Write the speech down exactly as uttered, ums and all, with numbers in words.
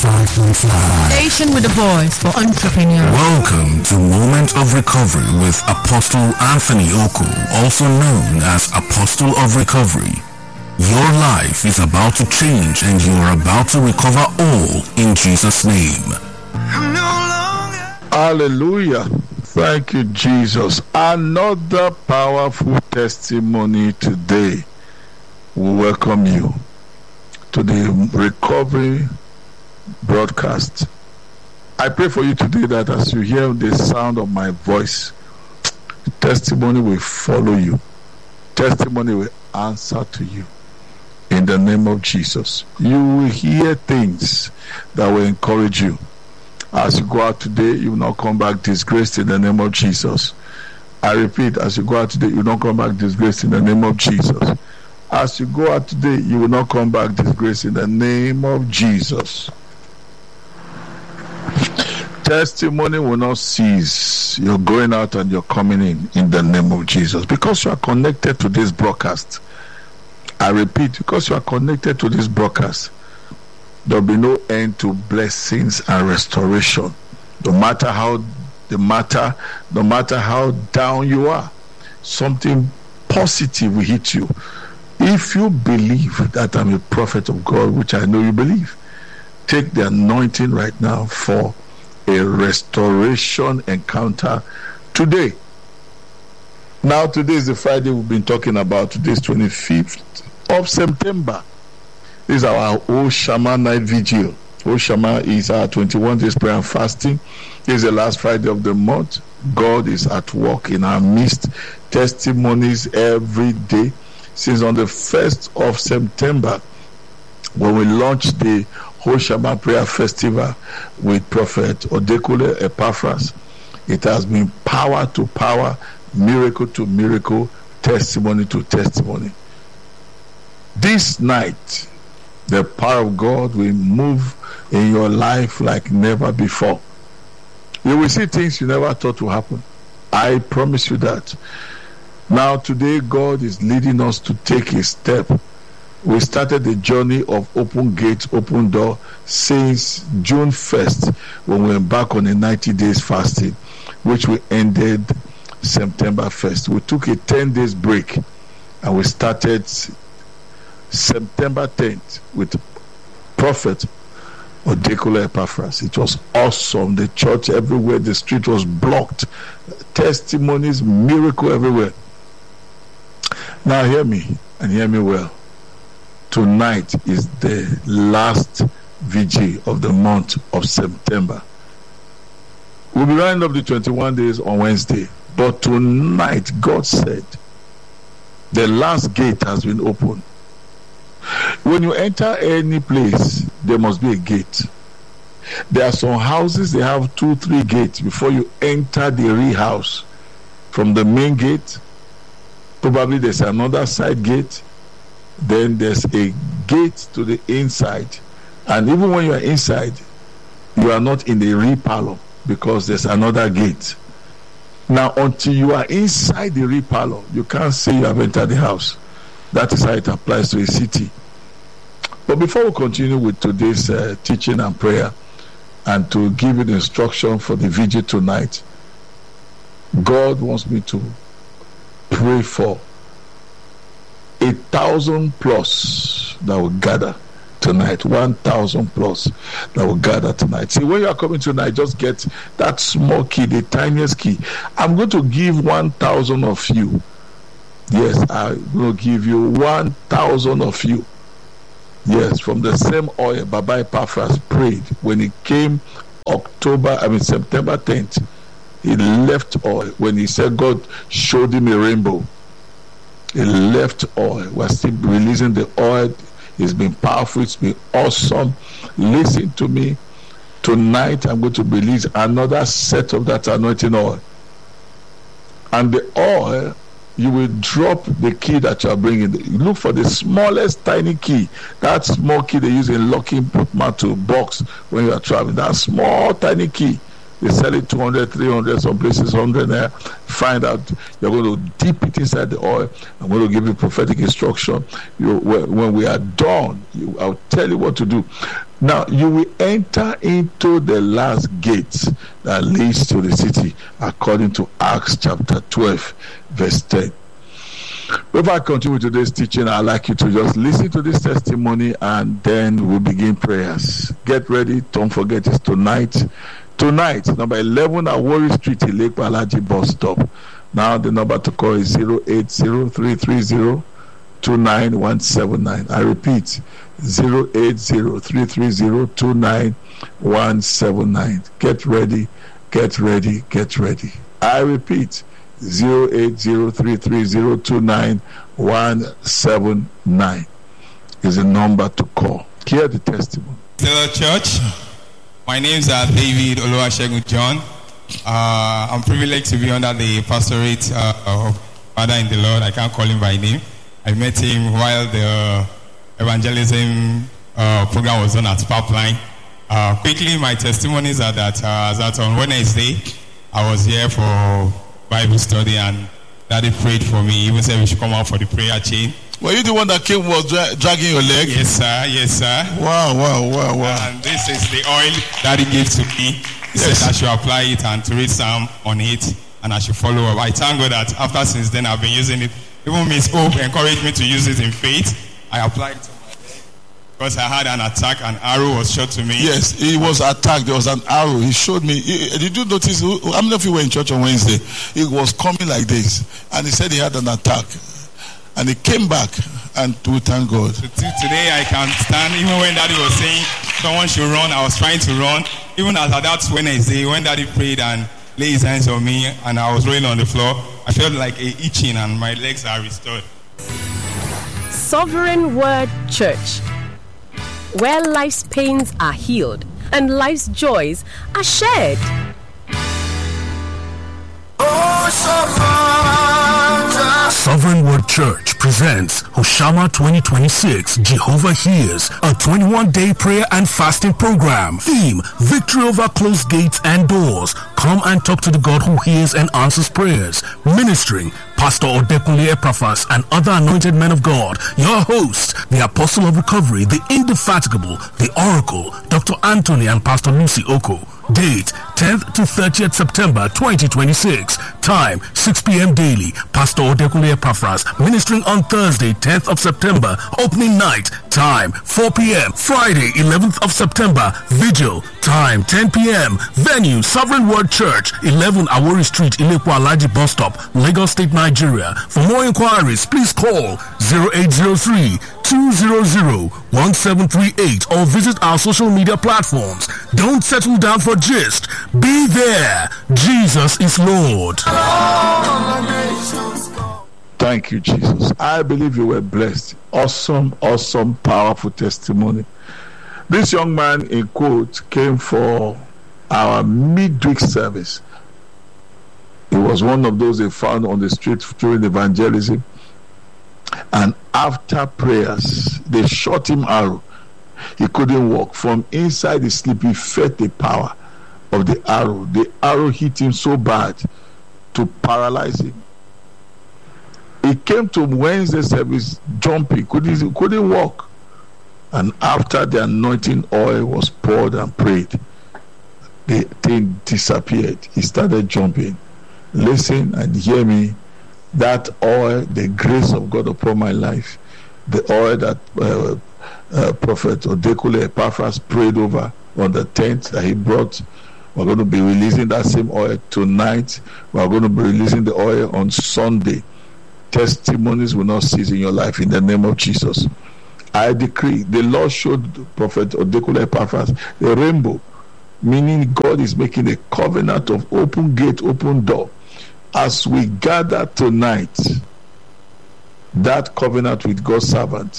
five point five. Station with a voice for entrepreneurs. Welcome to Moment of Recovery with Apostle Anthony Oku, also known as Apostle of Recovery. Your life is about to change and you are about to recover all in Jesus' name. Hallelujah. Thank you, Jesus. Another powerful testimony today. We welcome you to the recovery broadcast. I pray for you today that as you hear the sound of my voice, testimony will follow you. Testimony will answer to you. In the name of Jesus. You will hear things that will encourage you. As you go out today, you will not come back disgraced in the name of Jesus. I repeat, as you go out today, you will not come back disgraced in the name of Jesus. As you go out today, you will not come back disgraced in the name of Jesus. Testimony will not cease. You're going out and you're coming in in the name of Jesus. Because you are connected to this broadcast. I repeat, because you are connected to this broadcast, there will be no end to blessings and restoration. No matter how the matter, no matter how down you are, something positive will hit you. If you believe that I'm a prophet of God, which I know you believe, take the anointing right now for a restoration encounter today. Now, today is the Friday we've been talking about. Today is twenty-fifth of September. This is our O Shama night vigil. O Shama is our twenty-one days prayer and fasting. This is the last Friday of the month. God is at work in our midst. Testimonies every day. Since on the first of September, when we launched the O Shama Prayer Festival with Prophet Odekunle Epaphras, it has been power to power, miracle to miracle, testimony to testimony. This night, the power of God will move in your life like never before. You will see things you never thought would happen. I promise you that. Now today, God is leading us to take a step. We started the journey of open gates, open door since June first, when we embarked on a ninety days fasting, which we ended September first. We took a ten days break and we started September tenth with Prophet Odekunle Epaphras. It was awesome. The church everywhere, the street was blocked. Testimonies, miracle everywhere. Now hear me and hear me well. Tonight is the last vigil of the month of September. We'll be running up the twenty-one days on Wednesday. But tonight, God said, the last gate has been opened. When you enter any place, there must be a gate. There are some houses, they have two, three gates before you enter the real house. From the main gate, probably there's another side gate. Then there's a gate to the inside. And even when you are inside, you are not in the real parlor because there's another gate. Now, until you are inside the real parlor, you can't say you have entered the house. That is how it applies to a city. But before we continue with today's uh, teaching and prayer, and to give you the instruction for the vigil tonight, God wants me to pray for a thousand plus that will gather tonight. One thousand plus that will gather tonight. See, when you are coming tonight, just get that small key, the tiniest key. I'm going to give one thousand of you. Yes, I'm going to give you one thousand of you. Yes, from the same oil Baba Epaphras prayed when he came October, I mean September tenth. He left oil when he said God showed him a rainbow. He left oil. We're still releasing the oil. It's been powerful. It's been awesome. Listen to me. Tonight I'm going to release another set of that anointing oil. And the oil, you will drop the key that you are bringing. Look for the smallest tiny key. That small key they use in locking portmanteau box when you are traveling. That small tiny key. They sell it two hundred, three hundred, some places one hundred there. Find out. You're going to dip it inside the oil. I'm going to give you prophetic instruction. You, when we are done, you, I'll tell you what to do. Now you will enter into the last gate that leads to the city, according to Acts chapter twelve, verse ten. Before I continue with today's teaching, I'd like you to just listen to this testimony and then we'll begin prayers. Get ready. Don't forget it's tonight. Tonight, number eleven at Warri Street, Ilekwa Alaji bus stop. Now the number to call is zero eight zero, three three zero, two nine one seven nine. I repeat, zero eight zero, three three zero, two nine one seven nine. Get ready, get ready, get ready. I repeat, zero eight zero, three three zero, two nine one seven nine is the number to call. Hear the testimony. Hello, church. My name is uh, David Oluwasegun John. Uh, I'm privileged to be under the pastorate uh, of Father in the Lord. I can't call him by name. I met him while the evangelism uh, program was on at Pipeline. Uh, quickly, my testimonies are that, uh, that on Wednesday, I was here for Bible study and Daddy prayed for me. He even said we should come out for the prayer chain. Were you the one that came was dra- dragging your leg? Yes, sir. Yes, sir. Wow, wow, wow, wow. And this is the oil Daddy gave to me. He yes. said I should apply it and to read Psalm on it and I should follow up. I thank God that after since then I've been using it. Even Miss Hope encouraged me to use it in faith. I applied to my leg because I had an attack. An arrow was shot to me. Yes, he was attacked. There was an arrow. He showed me. He, did you notice? How many of you were in church on Wednesday? It was coming like this, and he said he had an attack, and he came back. And we thank God. Today I can stand. Even when Daddy was saying someone should run, I was trying to run. Even as that Wednesday, when Daddy prayed and laid his hands on me, and I was rolling on the floor, I felt like a itching, and my legs are restored. Sovereign Word Church, where life's pains are healed and life's joys are shared. Sovereign Word Church presents Hoshama twenty twenty-six Jehovah Hears, a twenty-one day prayer and fasting program. Theme: Victory over closed gates and doors. Come and talk to the God who hears and answers prayers. Ministering Pastor Odekunle Epaphras and other anointed men of God. Your host, the Apostle of Recovery, the Indefatigable, the Oracle, Doctor Anthony and Pastor Lucy Oko. Date: tenth to thirtieth September twenty twenty-six. Time: six p.m. daily. Pastor Odekunle Epaphras ministering on Thursday, tenth of September. Opening night. Time: four p.m. Friday, eleventh of September. Vigil. Time: ten p.m. Venue: Sovereign Word Church, eleven Warri Street, Ilekwa Alaji bus stop, Lagos State, Nigeria. For more inquiries, please call zero eight zero three, two zero zero, one seven three eight or visit our social media platforms. Don't settle down for gist. Be there. Jesus is Lord. Thank you, Jesus. I believe you were blessed. Awesome, awesome, powerful testimony. This young man, in quote, came for our midweek service. He was one of those they found on the street during evangelism. And after prayers, they shot him arrow. He couldn't walk. From inside his sleep, he felt the power of the arrow. The arrow hit him so bad to paralyze him. He came to Wednesday service jumping, couldn't, couldn't walk. And after the anointing oil was poured and prayed, the thing disappeared. He started jumping. Listen and hear me. That oil, the grace of God upon my life, the oil that uh, uh, Prophet Odekunle Epaphras prayed over on the tenth that he brought, we're going to be releasing that same oil tonight. We're going to be releasing the oil on Sunday. Testimonies will not cease in your life in the name of Jesus. I decree, the Lord showed Prophet Odekunle Epaphras the rainbow, meaning God is making a covenant of open gate, open door. As we gather tonight, that covenant with God's servant